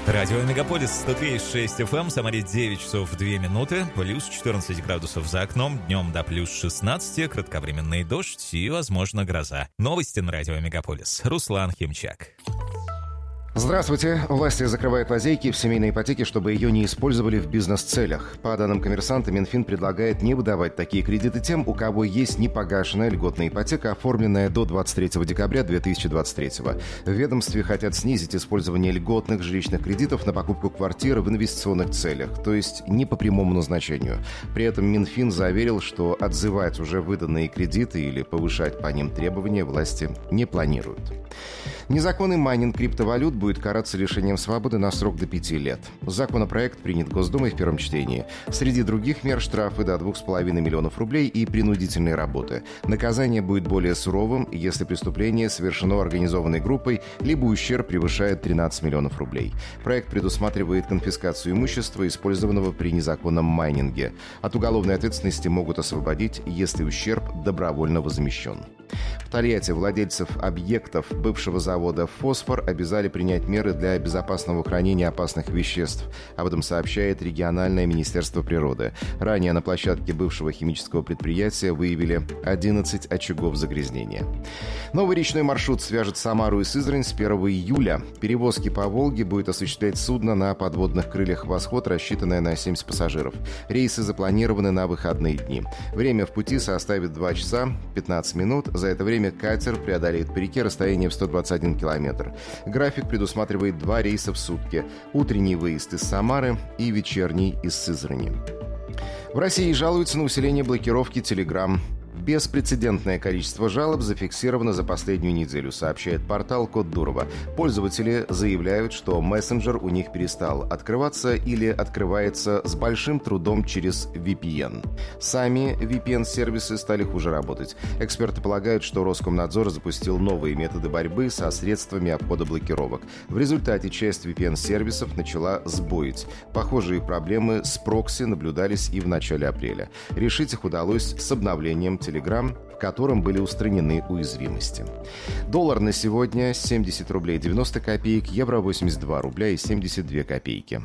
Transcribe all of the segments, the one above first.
Радио Мегаполис 103,6 FM, Самаре 9 часов 2 минуты, плюс 14 градусов за окном, днем до плюс 16, кратковременный дождь и, возможно, гроза. Новости на Радио Мегаполис. Руслан Химчак. Здравствуйте. Власти закрывают лазейки в семейной ипотеке, чтобы ее не использовали в бизнес-целях. По данным «Коммерсанта», Минфин предлагает не выдавать такие кредиты тем, у кого есть непогашенная льготная ипотека, оформленная до 23 декабря 2023. В ведомстве хотят снизить использование льготных жилищных кредитов на покупку квартиры в инвестиционных целях, то есть не по прямому назначению. При этом Минфин заверил, что отзывать уже выданные кредиты или повышать по ним требования власти не планируют. Незаконный майнинг криптовалют будет караться лишением свободы на срок до 5 лет. Законопроект принят Госдумой в первом чтении. Среди других мер штрафы до 2,5 миллионов рублей и принудительные работы. Наказание будет более суровым, если преступление совершено организованной группой, либо ущерб превышает 13 миллионов рублей. Проект предусматривает конфискацию имущества, использованного при незаконном майнинге. От уголовной ответственности могут освободить, если ущерб добровольно возмещен. В Тольятти владельцев объектов бывшего завода «Фосфор» обязали принять меры для безопасного хранения опасных веществ. Об этом сообщает региональное министерство природы. Ранее на площадке бывшего химического предприятия выявили 11 очагов загрязнения. Новый речной маршрут свяжет Самару и Сызрань с 1 июля. Перевозки по Волге будет осуществлять судно на подводных крыльях «Восход», рассчитанное на 70 пассажиров. Рейсы запланированы на выходные дни. Время в пути составит 2 часа 15 минут. За это время катер преодолеет по реке расстояние в 121 километр. График предусматривает 2 рейса в сутки. Утренний выезд из Самары и вечерний из Сызрани. В России жалуются на усиление блокировки Telegram. Беспрецедентное количество жалоб зафиксировано за последнюю неделю, сообщает портал Код Дурова. Пользователи заявляют, что мессенджер у них перестал открываться или открывается с большим трудом через VPN. Сами VPN-сервисы стали хуже работать. Эксперты полагают, что Роскомнадзор запустил новые методы борьбы со средствами обхода блокировок. В результате часть VPN-сервисов начала сбоить. Похожие проблемы с прокси наблюдались и в начале апреля. Решить их удалось с обновлением Telegram, в котором были устранены уязвимости. Доллар на сегодня 70 рублей 90 копеек, евро 82 рубля и 72 копейки.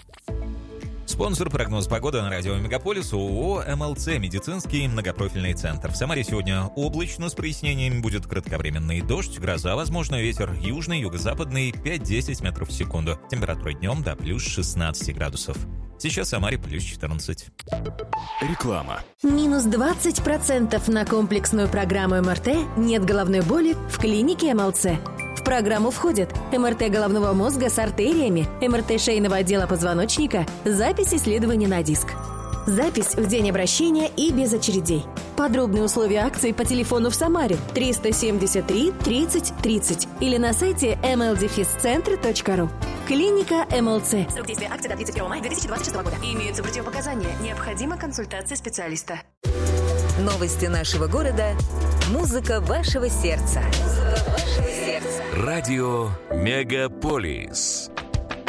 Спонсор прогноз погоды на радио Мегаполис ООО «МЛЦ» медицинский многопрофильный центр. В Самаре сегодня облачно с прояснениями, будет кратковременный дождь, гроза, возможно, ветер южный, юго-западный 5-10 метров в секунду. Температура днем до плюс 16 градусов. Сейчас в Самаре плюс 14. Реклама. Минус 20% на комплексную программу МРТ «Нет головной боли» в клинике МЛЦ. В программу входят МРТ головного мозга с артериями, МРТ шейного отдела позвоночника, запись исследований на диск. Запись в день обращения и без очередей. Подробные условия акции по телефону в Самаре 373 30 30 или на сайте mldefiscentre.ru. Клиника МЛЦ. Срок действия акции до 31 мая 2026 года. Имеются противопоказания. Необходима консультация специалиста. Новости нашего города. Музыка вашего сердца. Радио Мегаполис.